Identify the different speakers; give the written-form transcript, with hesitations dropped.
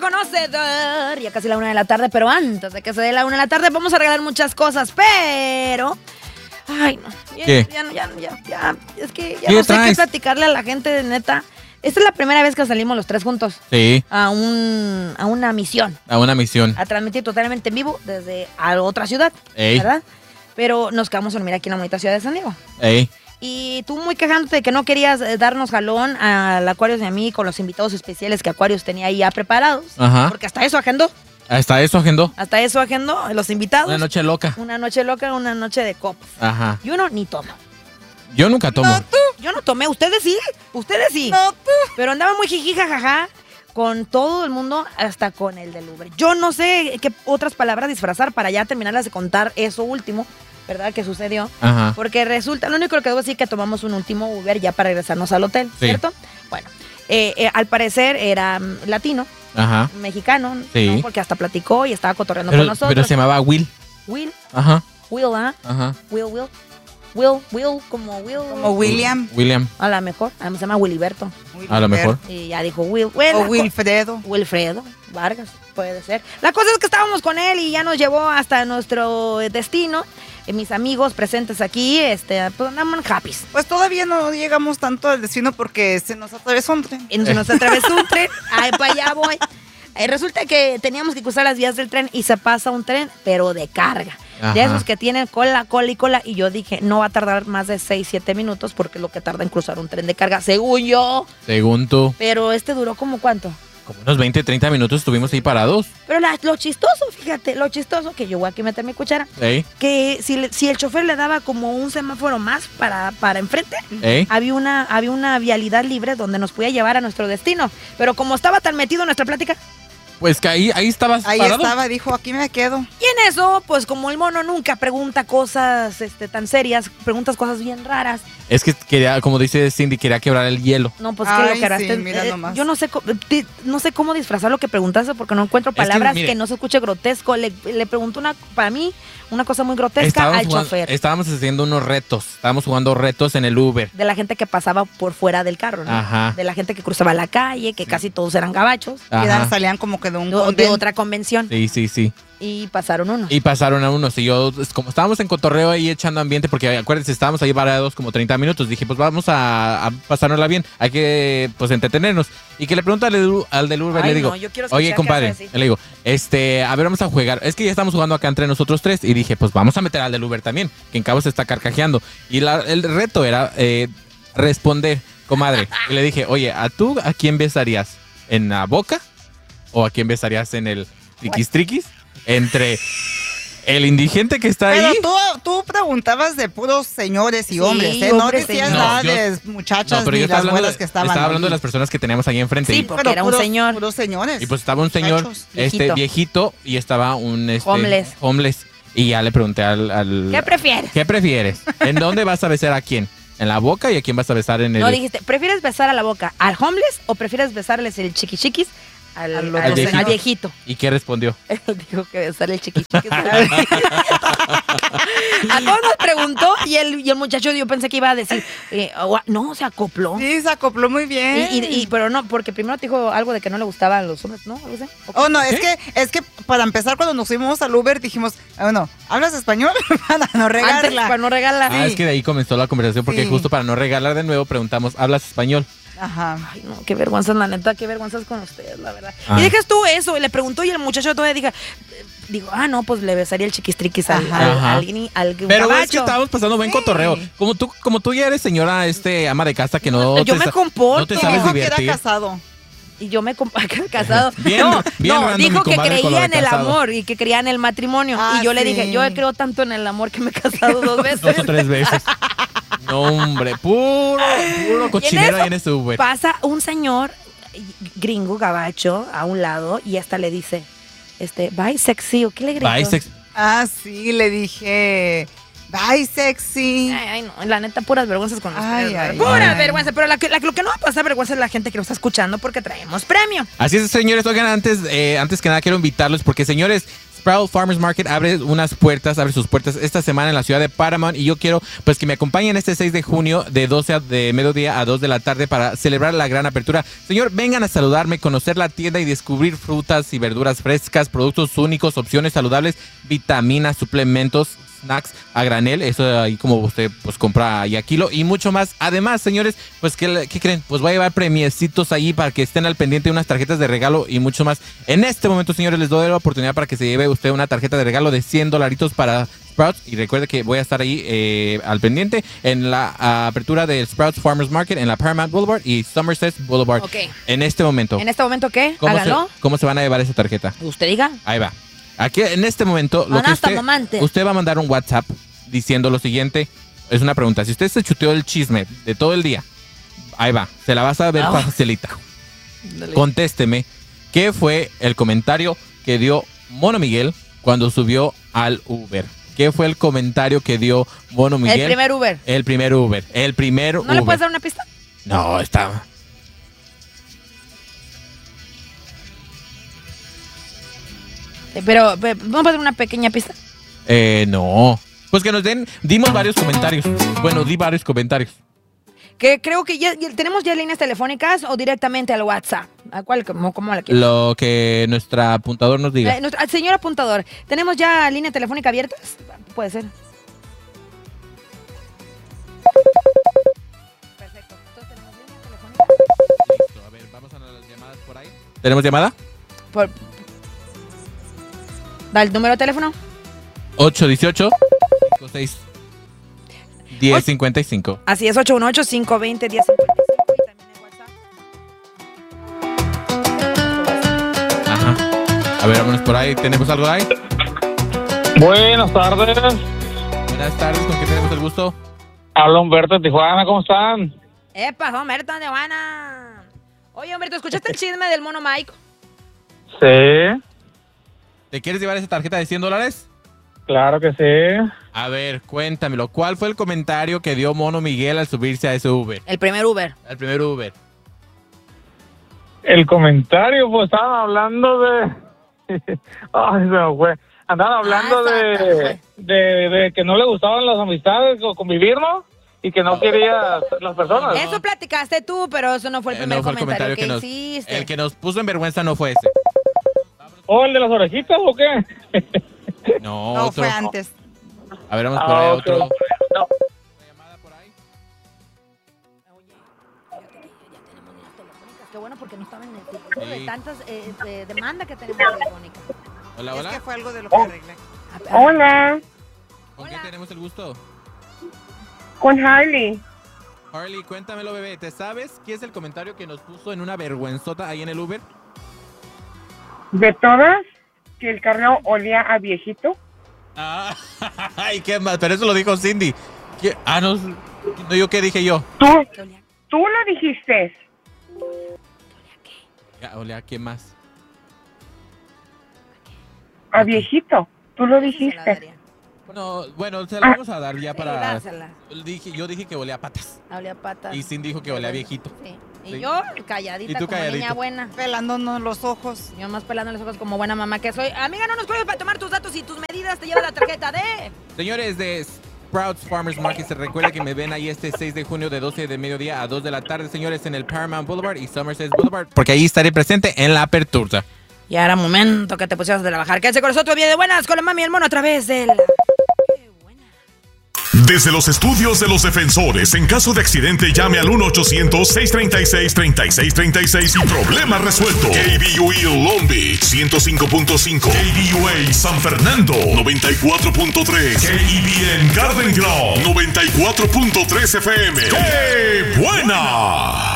Speaker 1: conocedor. Ya casi la 1 de la tarde, pero antes de que se dé la 1 de la tarde vamos a regalar muchas cosas, pero... Ay, no.
Speaker 2: ¿Qué?
Speaker 1: Ya. Es que ya no sé qué platicarle a la gente, de neta. Esta es la primera vez que salimos los tres juntos.
Speaker 2: Sí.
Speaker 1: A una misión.
Speaker 2: A una misión.
Speaker 1: A transmitir totalmente en vivo desde a otra ciudad.
Speaker 2: Ey.
Speaker 1: ¿Verdad? Pero nos quedamos a dormir aquí en la bonita ciudad de San Diego.
Speaker 2: Ey.
Speaker 1: Y tú muy quejándote de que no querías darnos jalón al Aquarius y a mí con los invitados especiales que Aquarius tenía ahí ya preparados.
Speaker 2: Ajá.
Speaker 1: Porque hasta eso agendó.
Speaker 2: ¿Hasta eso agendó?
Speaker 1: Hasta eso agendó los invitados.
Speaker 2: Una noche loca.
Speaker 1: Una noche loca, una noche de copas.
Speaker 2: Ajá.
Speaker 1: Y uno ni toma.
Speaker 2: Yo nunca tomo.
Speaker 1: No, tú. Yo no tomé. Ustedes sí. Ustedes sí.
Speaker 3: No, tú.
Speaker 1: Pero andaba muy jiji, jajaja con todo el mundo, hasta con el del Uber. Yo no sé qué otras palabras disfrazar para ya terminarlas de contar eso último, ¿verdad? Que sucedió.
Speaker 2: Ajá.
Speaker 1: Porque resulta, lo único que debo decir es que tomamos un último Uber ya para regresarnos al hotel,
Speaker 2: Sí.
Speaker 1: ¿cierto? Bueno, al parecer era latino,
Speaker 2: Ajá.
Speaker 1: mexicano,
Speaker 2: Sí.
Speaker 1: ¿no? Porque hasta platicó y estaba cotorreando con nosotros.
Speaker 2: Pero se llamaba Will.
Speaker 1: Will,
Speaker 2: Ajá.
Speaker 1: ¿ah?
Speaker 2: Ajá.
Speaker 1: Will, como Will.
Speaker 3: Como William.
Speaker 2: William.
Speaker 1: A lo mejor, se llama Willyberto.
Speaker 2: A lo mejor.
Speaker 1: Y ya dijo Will.
Speaker 3: O Wilfredo.
Speaker 1: Wilfredo Vargas, puede ser. La cosa es que estábamos con él y ya nos llevó hasta nuestro destino. Mis amigos presentes aquí, pues andamos happy.
Speaker 3: Pues todavía no llegamos tanto al destino porque se nos atravesó un tren.
Speaker 1: Se nos atravesó un tren. Ay, para allá voy. Resulta que teníamos que cruzar las vías del tren y se pasa un tren, pero de carga.
Speaker 2: Ajá.
Speaker 1: De esos que tienen cola. Y yo dije, no va a tardar más de 6-7 minutos porque es lo que tarda en cruzar un tren de carga, según yo.
Speaker 2: Según tú.
Speaker 1: Pero duró como ¿cuánto?
Speaker 2: Como unos 20, 30 minutos estuvimos ahí parados.
Speaker 1: Pero lo chistoso, fíjate, que yo voy aquí a meter mi cuchara.
Speaker 2: Ey.
Speaker 1: Que si el chofer le daba como un semáforo más para enfrente,
Speaker 2: Ey.
Speaker 1: había una vialidad libre donde nos podía llevar a nuestro destino. Pero como estaba tan metido en nuestra plática,
Speaker 2: Pues que ahí estabas
Speaker 3: Ahí
Speaker 2: parado.
Speaker 3: estaba, dijo, aquí me quedo.
Speaker 1: y en eso, pues como el mono nunca pregunta cosas tan serias, preguntas cosas bien raras.
Speaker 2: Es que quería, como dice Cindy, quería quebrar el hielo.
Speaker 1: No, pues
Speaker 3: Ay,
Speaker 1: que lo quebraste.
Speaker 3: sí, mira nomás.
Speaker 1: Yo no sé cómo disfrazar lo que preguntaste porque no encuentro
Speaker 2: que,
Speaker 1: palabras que,
Speaker 2: mire,
Speaker 1: no se escuche grotesco. Le pregunto para mí, una cosa muy grotesca al chofer.
Speaker 2: Estábamos haciendo unos retos. Estábamos jugando retos en el Uber.
Speaker 1: De la gente que pasaba por fuera del carro, ¿no?
Speaker 2: Ajá.
Speaker 1: De la gente que cruzaba la calle, que casi todos eran gabachos.
Speaker 2: Ajá.
Speaker 3: Salían como que de un
Speaker 1: De
Speaker 3: convento.
Speaker 1: otra convención.
Speaker 2: Sí.
Speaker 1: Y pasaron unos.
Speaker 2: Y pasaron a unos. Y yo, como estábamos en cotorreo ahí echando ambiente, porque acuérdense, estábamos ahí parados como 30 minutos. Dije, pues vamos a pasárnosla bien. Hay que, pues, entretenernos. Y que le pregunto al del Uber,
Speaker 1: Ay,
Speaker 2: le digo,
Speaker 1: no, yo quiero escuchar
Speaker 2: oye,
Speaker 1: qué
Speaker 2: compadre,
Speaker 1: hace así.
Speaker 2: le digo, a ver, vamos a jugar. Es que ya estamos jugando acá entre nosotros tres. Y dije, pues vamos a meter al del Uber también, que en cabo se está carcajeando. Y el reto era responder, comadre. Y le dije, oye, ¿a quién besarías? ¿En la boca? ¿O a quién besarías en el triquis? Entre el indigente que está
Speaker 3: Pero
Speaker 2: ahí.
Speaker 3: tú preguntabas de puros señores y
Speaker 1: Sí,
Speaker 3: hombres, ¿eh? No
Speaker 1: hombres,
Speaker 3: decías
Speaker 1: señores.
Speaker 3: nada
Speaker 2: No,
Speaker 3: de muchachas
Speaker 2: pero
Speaker 3: ni
Speaker 2: yo estaba
Speaker 3: las
Speaker 2: hablando,
Speaker 3: güeras que estaban
Speaker 2: estaba hablando
Speaker 3: ahí.
Speaker 2: de las personas que teníamos ahí enfrente.
Speaker 1: Sí,
Speaker 2: Y-
Speaker 1: porque era un señor.
Speaker 3: Puros señores.
Speaker 2: Y pues estaba un señor,
Speaker 3: Muchachos.
Speaker 1: Viejito.
Speaker 2: viejito, y estaba un
Speaker 1: Homeless.
Speaker 2: Y ya le pregunté al
Speaker 1: ¿Qué prefieres?
Speaker 2: ¿qué prefieres? ¿En dónde vas a besar a quién? ¿En la boca y a quién vas a besar en el
Speaker 1: No, dijiste, ¿prefieres besar a la boca al homeless o prefieres besarles el chiquichiquis al
Speaker 2: viejito.
Speaker 1: viejito?
Speaker 2: ¿Y qué respondió?
Speaker 1: Él dijo que besar el chiquichiquis al viejito. A todos nos preguntó y el muchacho yo pensé que iba a decir, no, se acopló.
Speaker 3: Sí, se acopló muy bien.
Speaker 1: Pero no, porque primero te dijo algo de que no le gustaban los hombres, ¿no? ¿Algo así?
Speaker 3: Oh, no, es que para empezar, cuando nos fuimos al Uber, dijimos, bueno, ¿hablas español? Para no
Speaker 1: Antes,
Speaker 3: regarla.
Speaker 1: para no regalar.
Speaker 2: Ah, es que de ahí comenzó la conversación porque
Speaker 3: Sí.
Speaker 2: justo para no regalar de nuevo preguntamos, ¿hablas español?
Speaker 3: Ajá.
Speaker 1: Ay, no, qué vergüenza, la neta, qué vergüenza con ustedes, la verdad.
Speaker 2: Ah.
Speaker 1: Y dejas tú eso, y le preguntó y el muchacho todavía digo, no, pues le besaría el chiquistriquis al
Speaker 2: Ajá.
Speaker 1: al
Speaker 2: Pero es que
Speaker 1: gabacho.
Speaker 2: estábamos pasando buen
Speaker 3: Sí.
Speaker 2: cotorreo. Como tú ya eres señora ama de casa que no
Speaker 1: Yo me comporto.
Speaker 2: no te
Speaker 3: Y
Speaker 2: sabes
Speaker 3: dijo que
Speaker 2: divertir.
Speaker 3: era casado.
Speaker 1: Y yo me casado.
Speaker 2: Bien
Speaker 1: no,
Speaker 2: random
Speaker 1: dijo
Speaker 2: mi
Speaker 1: que
Speaker 2: comadre con lo
Speaker 1: creía
Speaker 2: de
Speaker 1: en el
Speaker 2: casado.
Speaker 1: amor y que creía en el matrimonio.
Speaker 3: Ah,
Speaker 1: y yo le
Speaker 3: sí.
Speaker 1: dije, yo creo tanto en el amor que me he casado 2 veces.
Speaker 2: 2 o 3 veces. No, hombre, puro cochinero ahí en ese Uber.
Speaker 1: Pasa un señor gringo gabacho a un lado y hasta le dice, bye sexy, ¿o qué le gritó?
Speaker 2: Bisex.
Speaker 3: Ah, sí, le dije, Ay, sexy.
Speaker 1: Ay, no, la neta, puras vergüenzas con
Speaker 3: Ay,
Speaker 1: ustedes.
Speaker 3: ay,
Speaker 1: Puras
Speaker 3: ay.
Speaker 1: vergüenzas. Pero lo que no va a pasar vergüenza es la gente que lo está escuchando porque traemos premio.
Speaker 2: Así es, señores. Oigan, antes que nada quiero invitarlos porque, señores, Sprout Farmers Market abre sus puertas esta semana en la ciudad de Paramount y yo quiero pues que me acompañen este 6 de junio de mediodía a 2 de la tarde para celebrar la gran apertura. Señor, vengan a saludarme, conocer la tienda y descubrir frutas y verduras frescas, productos únicos, opciones saludables, vitaminas, suplementos, snacks a granel, eso ahí como usted pues compra ahí a kilo y mucho más. Además, señores, pues ¿qué creen? Pues voy a llevar premiecitos ahí para que estén al pendiente, unas tarjetas de regalo y mucho más. En este momento, señores, les doy la oportunidad para que se lleve usted una tarjeta de regalo de $100 para Sprouts y recuerde que voy a estar ahí al pendiente en la apertura de Sprouts Farmers Market en la Paramount Boulevard y Somerset Boulevard.
Speaker 1: Ok.
Speaker 2: En este momento.
Speaker 1: ¿En este momento qué?
Speaker 2: ¿Cómo
Speaker 1: Hágalo.
Speaker 2: ¿Cómo se van a llevar esa tarjeta?
Speaker 1: Usted diga.
Speaker 2: Ahí va. Aquí en este momento, usted va a mandar un WhatsApp diciendo lo siguiente. Es una pregunta. Si usted se chuteó el chisme de todo el día, ahí va. Se la vas a ver facilita. Contésteme. ¿Qué fue el comentario que dio Mono Miguel cuando subió al Uber? ¿Qué fue el comentario que dio Mono Miguel?
Speaker 1: El primer Uber.
Speaker 2: El primer Uber.
Speaker 1: ¿No le puedes dar una pista?
Speaker 2: No, está...
Speaker 1: Pero, ¿vamos a dar una pequeña pista?
Speaker 2: No. Pues que nos dimos varios comentarios. Bueno, di varios comentarios.
Speaker 1: Que creo que ya tenemos ya líneas telefónicas o directamente al WhatsApp. ¿A cuál? ¿Cómo la quieres?
Speaker 2: Lo que nuestra apuntador nos diga.
Speaker 1: Señor apuntador, ¿tenemos ya línea telefónica abiertas? Puede ser. Perfecto. Entonces tenemos línea telefónica.
Speaker 2: Listo, a ver, vamos a las llamadas por ahí. ¿Tenemos llamada?
Speaker 1: Da el número de teléfono.
Speaker 2: 818-56-1055.
Speaker 1: Así es, 818-520-1055. Y también el WhatsApp.
Speaker 2: Ajá. A ver, vámonos por ahí. ¿Tenemos algo ahí?
Speaker 4: Buenas tardes.
Speaker 2: Buenas tardes, ¿con qué tenemos el gusto?
Speaker 4: Habla Humberto de Tijuana, ¿cómo están?
Speaker 1: ¡Epa, Humberto de Tijuana! Oye, Humberto, ¿escuchaste el chisme del mono Mike?
Speaker 4: Sí,
Speaker 2: ¿Te quieres llevar esa tarjeta de $100?
Speaker 4: claro que sí.
Speaker 2: A ver, cuéntamelo. ¿Cuál fue el comentario que dio Mono Miguel al subirse a ese Uber?
Speaker 1: El primer Uber.
Speaker 2: Al primer Uber.
Speaker 4: El comentario, pues estaban hablando de... Ay, se me fue. Andaban hablando de que no le gustaban las amistades o convivir, ¿no? Y que no quería las personas.
Speaker 1: Eso platicaste tú, pero eso no fue el primer
Speaker 2: No fue el
Speaker 1: comentario que
Speaker 2: nos,
Speaker 1: hiciste.
Speaker 2: el que nos puso en vergüenza no fue ese.
Speaker 4: ¿O el de las orejitas o qué?
Speaker 2: No,
Speaker 3: No,
Speaker 2: otro.
Speaker 3: fue antes.
Speaker 2: A ver, vamos por ahí
Speaker 4: ok.
Speaker 2: otro.
Speaker 4: No.
Speaker 2: ¿Llamada por ahí?
Speaker 1: Oye, fíjate que ya tenemos líneas telefónicas. Qué bueno porque no estaba en el círculo
Speaker 2: Sí.
Speaker 1: de tantas demandas que tenemos telefónicas.
Speaker 2: Hola,
Speaker 3: Es
Speaker 2: hola.
Speaker 3: que fue algo de lo que arreglé.
Speaker 5: Hola,
Speaker 2: ¿Con qué
Speaker 1: Hola.
Speaker 2: tenemos el gusto?
Speaker 5: con Harley.
Speaker 2: Harley, cuéntamelo, bebé. ¿Te sabes qué es el comentario que nos puso en una vergüenzota ahí en el Uber?
Speaker 5: De todas, que el carro olía a viejito.
Speaker 2: Ah, ay, qué más. Pero eso lo dijo Cindy. No, ¿yo qué dije yo?
Speaker 5: Tú
Speaker 1: ¿Qué olía?
Speaker 5: lo dijiste.
Speaker 2: Olea, ¿qué más?
Speaker 5: A viejito. Tú lo
Speaker 1: Se la
Speaker 5: dijiste.
Speaker 1: daría.
Speaker 2: No, bueno, se la vamos a dar ya
Speaker 1: Sí,
Speaker 2: para...
Speaker 1: dásela.
Speaker 2: Yo dije que olea a patas.
Speaker 1: Olía a patas.
Speaker 2: Y Cindy dijo que olea a viejito.
Speaker 1: Sí. Y
Speaker 2: Sí.
Speaker 1: yo calladita
Speaker 2: Y tú
Speaker 1: como
Speaker 2: calladito.
Speaker 1: niña buena.
Speaker 3: Pelándonos los ojos.
Speaker 1: Yo más pelando los ojos como buena mamá que soy. Amiga, no nos cuelgues para tomar tus datos y tus medidas. Te lleva la tarjeta de...
Speaker 2: Señores de Sprouts Farmers Market, se recuerda que me ven ahí este 6 de junio de 12 de mediodía a 2 de la tarde, señores, en el Paramount Boulevard y Somerset Boulevard, porque ahí estaré presente en la apertura.
Speaker 1: Ya era momento que te pusieras de trabajar. Quédate con nosotros, bien de buenas, con la mami y el mono a través del...
Speaker 6: Desde los estudios de los defensores, en caso de accidente, llame al 1-800-636-3636 y problema resuelto. KBUE Long Beach 105.5, KBUA San Fernando 94.3, KEBN Garden Grove 94.3 FM. ¡Qué buena!